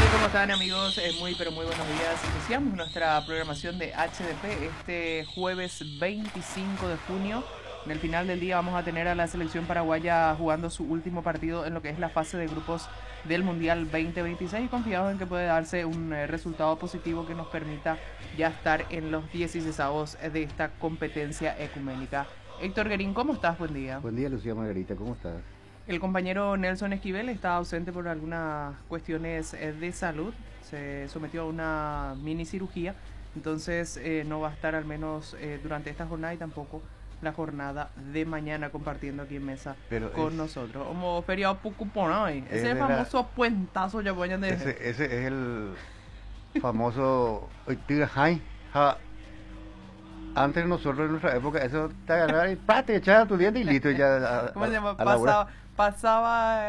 ¿Cómo están amigos? Muy pero muy buenos días. Iniciamos nuestra programación de HDP este jueves 25 de junio. En el final del día vamos a tener a la selección paraguaya jugando su último partido en lo que es la fase de grupos del Mundial 2026 y confiados en que puede darse un resultado positivo que nos permita ya estar en los 16avos de esta competencia ecuménica. Héctor Guerín, ¿cómo estás? Buen día. Buen día, Lucía Margarita, ¿cómo estás? El compañero Nelson Esquivel está ausente por algunas cuestiones de salud. Se sometió a una mini cirugía, entonces no va a estar al menos durante esta jornada y tampoco la jornada de mañana compartiendo aquí en mesa Pero con nosotros. Como feriado poco por ahí. Ese famoso puentazo ya voy a ese es el famoso Oitigajai. Antes nosotros en nuestra época, eso te agarraba y te echabas tu diente y listo, ya ¿Cómo se llama? a la hora. Pasaba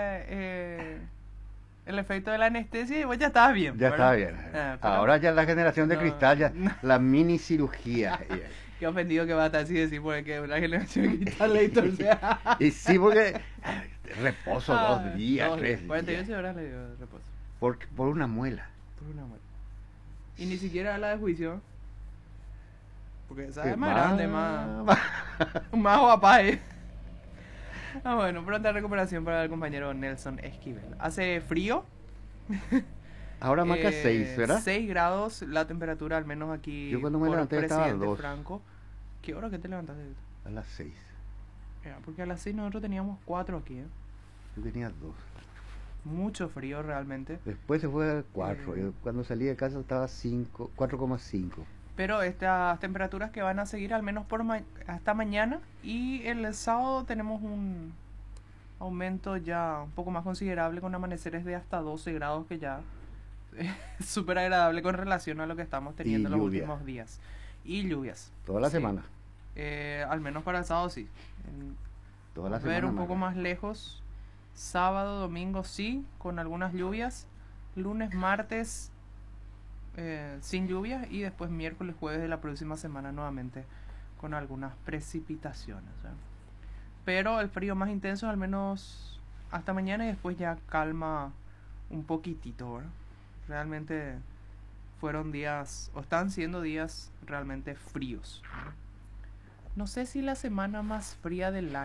el efecto de la anestesia y vos ya estabas bien. Ya ¿verdad? estaba bien. Pero Ahora ya la generación de no, cristal, ya no. la mini cirugía. Qué ofendido que va a estar así decir porque una generación de cristal le sea. Y sí, porque reposo 2 días, 3 48 días. horas le dio reposo. Por una muela. Por una muerte. Y ni siquiera la de juicio. Porque esa es Que más grande, más guapa. Bueno, pronta recuperación para el compañero Nelson Esquivel. Hace frío. Ahora marca 6, ¿verdad? 6 grados la temperatura, al menos aquí Yo cuando me por levanté estaba a presidente 2. Franco. ¿Qué hora que te levantaste? A las 6. Porque a las 6 nosotros teníamos 4 aquí, Yo tenía 2. Mucho frío realmente. Después se fue a 4. Yo cuando salí de casa estaba 4,5. Pero estas temperaturas que van a seguir al menos hasta mañana. Y el sábado tenemos un aumento ya un poco más considerable con amaneceres de hasta 12 grados, que ya es súper agradable con relación a lo que estamos teniendo Y los lluvia. últimos días. Y lluvias. Toda la Sí. semana. Al menos para el sábado sí. Toda la Ver semana. un poco más lejos. Sábado, domingo sí, con algunas lluvias. Lunes, martes sin lluvias. Y después miércoles, jueves de la próxima semana nuevamente con algunas precipitaciones. Pero el frío más intenso al menos hasta mañana y después ya calma un poquitito, ¿verdad? Realmente fueron días, o están siendo días realmente fríos. No sé si la semana más fría del año